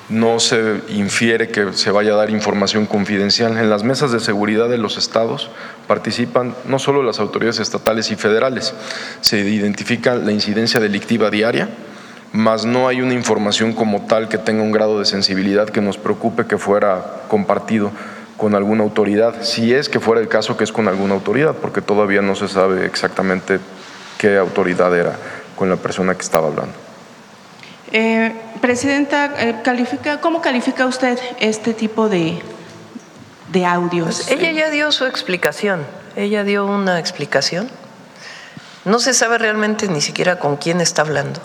no se infiere que se vaya a dar información confidencial. En las mesas de seguridad de los estados participan no solo las autoridades estatales y federales, se identifica la incidencia delictiva diaria, mas no hay una información como tal que tenga un grado de sensibilidad que nos preocupe que fuera compartido con alguna autoridad, si es que fuera el caso que es con alguna autoridad, porque todavía no se sabe exactamente qué autoridad era con la persona que estaba hablando. Presidenta, ¿cómo califica usted este tipo de audios? Pues ella ya dio su explicación, ella dio una explicación. No se sabe realmente ni siquiera con quién está hablando.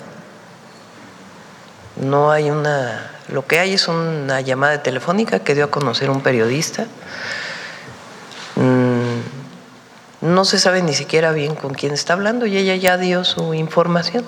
No hay lo que hay es una llamada telefónica que dio a conocer un periodista. No se sabe ni siquiera bien con quién está hablando y ella ya dio su información.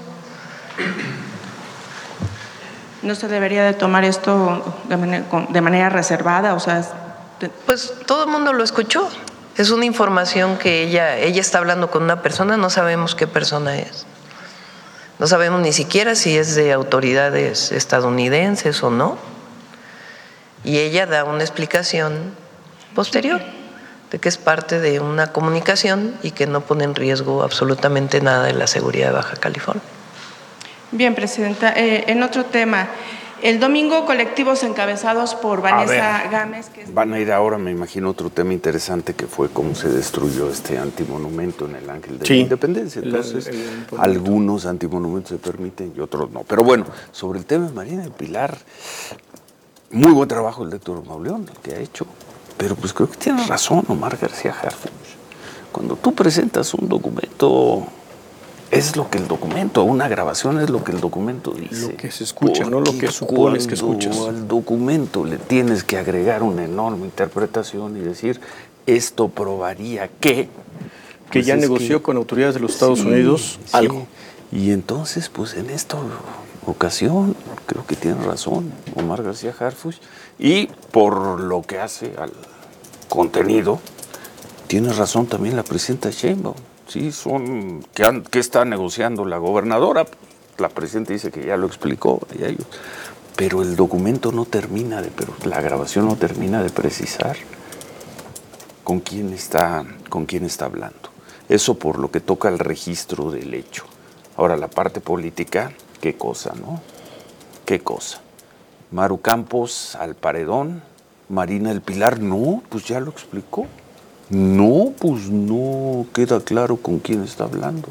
¿No se debería de tomar esto de manera reservada? O sea, pues todo el mundo lo escuchó. Es una información que ella está hablando con una persona, no sabemos qué persona es. No sabemos ni siquiera si es de autoridades estadounidenses o no. Y ella da una explicación posterior de que es parte de una comunicación y que no pone en riesgo absolutamente nada de la seguridad de Baja California. Bien, Presidenta. En otro tema, el domingo colectivos encabezados por Vanessa Gámez. Van a ir ahora, me imagino, otro tema interesante que fue cómo se destruyó este antimonumento en el Ángel de la Independencia. Entonces, algunos antimonumentos se permiten y otros no. Pero bueno, sobre el tema de Marina del Pilar, muy buen trabajo el Héctor Mauleón, el que ha hecho. Pero pues creo que tienes razón, Omar García Harfuch. Cuando tú presentas un documento, es lo que el documento, una grabación es lo que el documento dice. Lo que se escucha, no lo que supones que escuchas. Al documento le tienes que agregar una enorme interpretación y decir, esto probaría que pues ya negoció con autoridades de los Estados Unidos algo. Y entonces, pues en esta ocasión, creo que tiene razón Omar García Harfuch, y por lo que hace al contenido, tiene razón también la presidenta Sheinbaum. Sí, ¿qué está negociando la gobernadora? La presidenta dice que ya lo explicó, pero el documento no termina pero la grabación no termina de precisar con quién está hablando. Eso por lo que toca al registro del hecho. Ahora, la parte política, qué cosa, ¿no? Qué cosa. Maru Campos al paredón, Marina del Pilar, no, pues ya lo explicó. No, pues no queda claro con quién está hablando.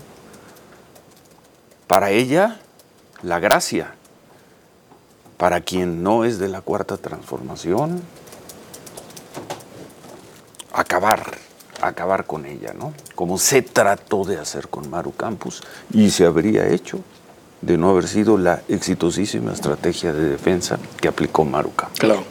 Para ella, la gracia. Para quien no es de la Cuarta Transformación, acabar con ella, ¿no? Como se trató de hacer con Maru Campos y se habría hecho de no haber sido la exitosísima estrategia de defensa que aplicó Maru Campos. Claro.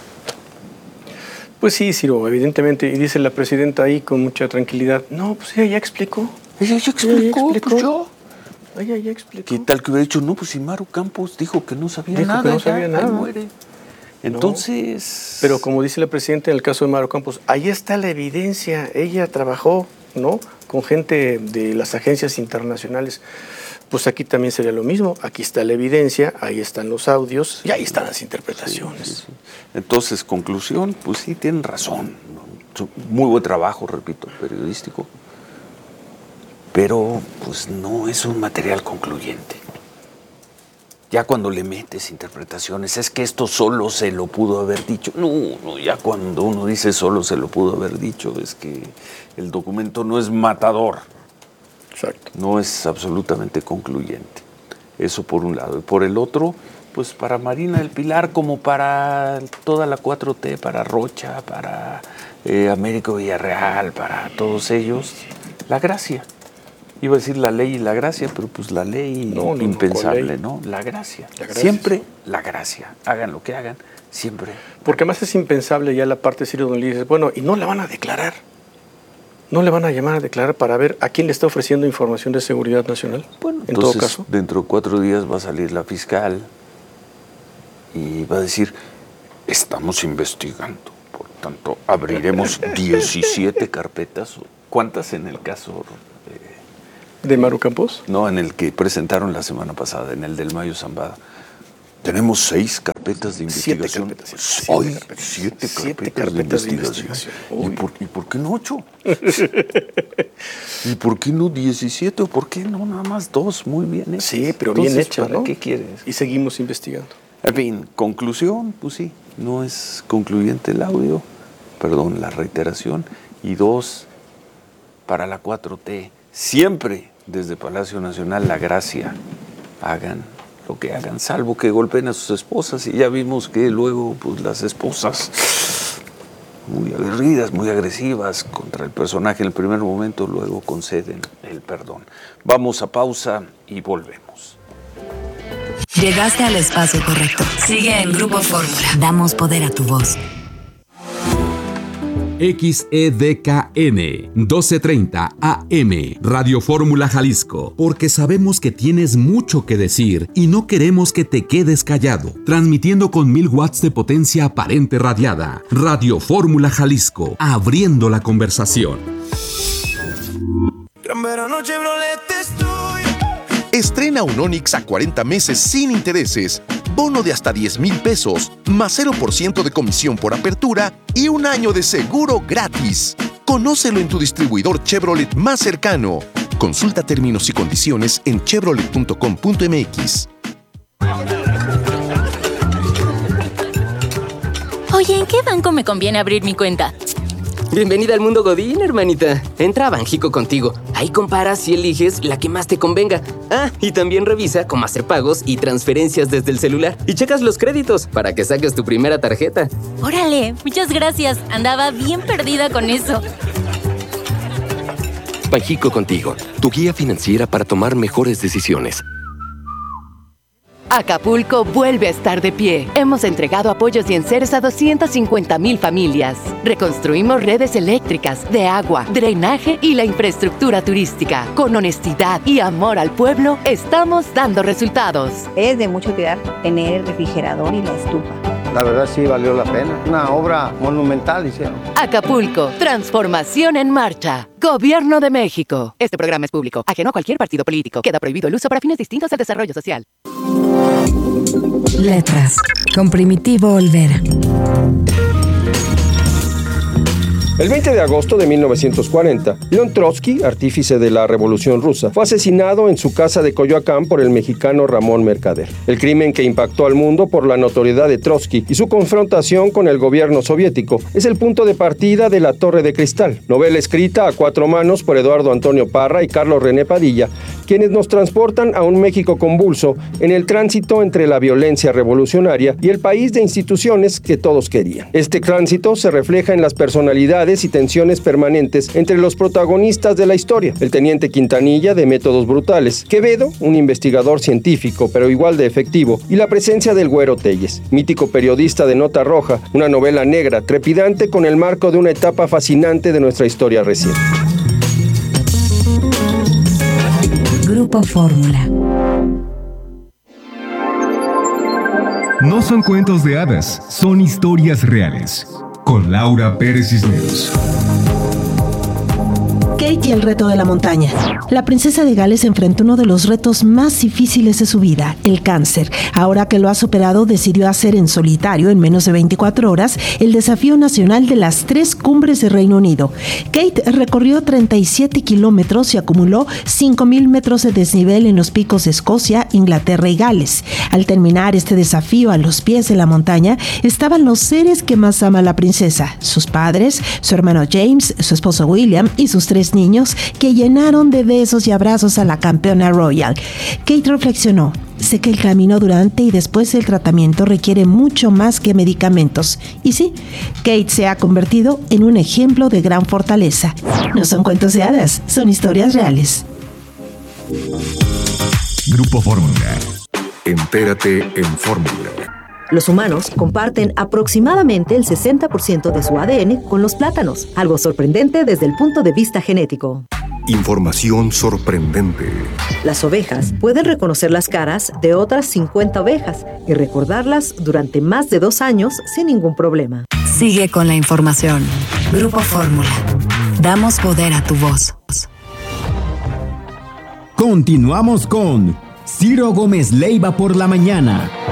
Pues sí, Ciro, evidentemente, y dice la presidenta ahí con mucha tranquilidad, no, pues ella ya explicó. Ella ya explicó. Ella ya explicó. ¿Qué tal que hubiera dicho, no, pues si Maru Campos dijo que no sabía nada, que no sabía nada. Muere. Entonces... No, pero como dice la presidenta en el caso de Maru Campos, ahí está la evidencia, ella trabajó, ¿no?, con gente de las agencias internacionales. Pues aquí también sería lo mismo, aquí está la evidencia, ahí están los audios y ahí están las interpretaciones. Sí. Entonces, conclusión, pues sí, tienen razón. Muy buen trabajo, repito, periodístico, pero pues no es un material concluyente. Ya cuando le metes interpretaciones, es que esto solo se lo pudo haber dicho. No, ya cuando uno dice solo se lo pudo haber dicho, es que el documento no es matador. Exacto. No es absolutamente concluyente. Eso por un lado. Y por el otro, pues para Marina del Pilar, como para toda la 4T, para Rocha, para Américo Villarreal, para todos ellos, la gracia. Iba a decir la ley y la gracia, pero pues la ley impensable, ¿no? La gracia. Siempre la gracia. Hagan lo que hagan, siempre. Porque además es impensable ya la parte, Ciro, donde le dices, bueno, y no la van a declarar. ¿No le van a llamar a declarar para ver a quién le está ofreciendo información de seguridad nacional? Bueno, en entonces, todo caso, dentro de 4 días va a salir la fiscal y va a decir, estamos investigando, por tanto, abriremos 17 carpetas. ¿Cuántas en el caso de Maru Campos? No, en el que presentaron la semana pasada, en el del Mayo Zambada. Tenemos 6 carpetas carpetas de investigación. 7 carpetas de investigación. ¿Y por qué no 8? ¿Y por qué no 17? ¿O por qué no nada más 2? Muy bien hechas. Sí, pero Entonces, bien hechas, ¿para ¿no? qué quieres? Y seguimos investigando. En fin, conclusión, pues sí, no es concluyente el audio, perdón, la reiteración. Y 2, para la 4T, siempre desde Palacio Nacional la gracia, hagan lo que hagan, salvo que golpeen a sus esposas. Y ya vimos que luego pues las esposas, muy aguerridas, muy agresivas contra el personaje en el primer momento, luego conceden el perdón. Vamos a pausa y volvemos. Llegaste al espacio correcto. Sigue en Grupo Fórmula. Damos poder a tu voz. XEDKN 1230 AM Radio Fórmula Jalisco, porque sabemos que tienes mucho que decir y no queremos que te quedes callado. Transmitiendo con 1000 watts de potencia aparente radiada. Radio Fórmula Jalisco, abriendo la conversación. Gran verano Chevrolet estoy. Estrena un Onix a 40 meses sin intereses, bono de hasta 10,000 pesos, más 0% de comisión por apertura y un año de seguro gratis. Conócelo en tu distribuidor Chevrolet más cercano. Consulta términos y condiciones en chevrolet.com.mx. Oye, ¿en qué banco me conviene abrir mi cuenta? Bienvenida al mundo Godín, hermanita. Entra a Banjico contigo. Ahí comparas y eliges la que más te convenga. Ah, y también revisa cómo hacer pagos y transferencias desde el celular. Y checas los créditos para que saques tu primera tarjeta. ¡Órale! Muchas gracias. Andaba bien perdida con eso. Banjico contigo, tu guía financiera para tomar mejores decisiones. Acapulco vuelve a estar de pie. Hemos entregado apoyos y enseres a 250,000 familias. Reconstruimos redes eléctricas, de agua, drenaje y la infraestructura turística. Con honestidad y amor al pueblo, estamos dando resultados. Es de mucha utilidad tener el refrigerador y la estufa. La verdad sí valió la pena. Una obra monumental hicieron. Acapulco, transformación en marcha. Gobierno de México. Este programa es público, ajeno a cualquier partido político. Queda prohibido el uso para fines distintos al desarrollo social. Letras, con Primitivo Olvera. El 20 de agosto de 1940, León Trotsky, artífice de la Revolución Rusa, fue asesinado en su casa de Coyoacán por el mexicano Ramón Mercader. El crimen que impactó al mundo por la notoriedad de Trotsky y su confrontación con el gobierno soviético es el punto de partida de La Torre de Cristal, novela escrita a 4 manos por Eduardo Antonio Parra y Carlos René Padilla, quienes nos transportan a un México convulso en el tránsito entre la violencia revolucionaria y el país de instituciones que todos querían. Este tránsito se refleja en las personalidades y tensiones permanentes entre los protagonistas de la historia. El teniente Quintanilla, de métodos brutales; Quevedo, un investigador científico pero igual de efectivo; y la presencia del Güero Telles, mítico periodista de Nota Roja, una novela negra, trepidante con el marco de una etapa fascinante de nuestra historia reciente. Grupo Fórmula. No son cuentos de hadas, son historias reales. Con Laura Pérez Cisneros. Kate y el reto de la montaña. La princesa de Gales enfrentó uno de los retos más difíciles de su vida, el cáncer. Ahora que lo ha superado, decidió hacer en solitario, en menos de 24 horas, el desafío nacional de las 3 cumbres de Reino Unido. Kate recorrió 37 kilómetros y acumuló 5,000 metros de desnivel en los picos de Escocia, Inglaterra y Gales. Al terminar este desafío a los pies de la montaña, estaban los seres que más ama la princesa: sus padres, su hermano James, su esposo William y sus 3 niños, que llenaron de besos y abrazos a la campeona royal. Kate reflexionó: sé que el camino durante y después del tratamiento requiere mucho más que medicamentos. Y sí, Kate se ha convertido en un ejemplo de gran fortaleza. No son cuentos de hadas, son historias reales. Grupo Fórmula. Entérate en Fórmula. Los humanos comparten aproximadamente el 60% de su ADN con los plátanos, algo sorprendente desde el punto de vista genético. Información sorprendente. Las ovejas pueden reconocer las caras de otras 50 ovejas y recordarlas durante más de 2 años sin ningún problema. Sigue con la información. Grupo Fórmula. Damos poder a tu voz. Continuamos con Ciro Gómez Leiva por la mañana.